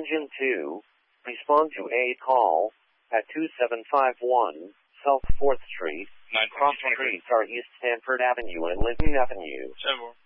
Engine 2, respond to a call at 2751 South 4th Street, Cross Streets are East Stanford Avenue and Lincoln Avenue. 7-4.